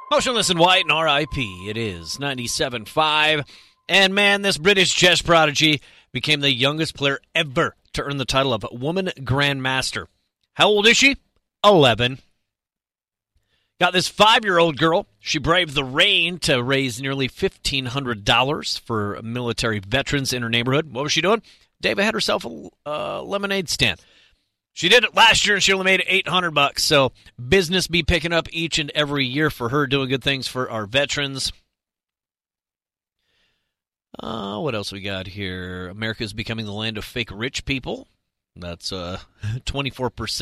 Motionless in White and R.I.P. It is 97.5. And man, this British chess prodigy became the youngest player ever to earn the title of Woman Grandmaster. How old is she? 11. Got this 5-year-old girl. She braved the rain to raise nearly $1,500 for military veterans in her neighborhood. What was she doing? Dava had herself a lemonade stand. She did it last year, and she only made $800. So business be picking up each and every year for her, doing good things for our veterans. What else we got here? America is becoming the land of fake rich people. That's 24%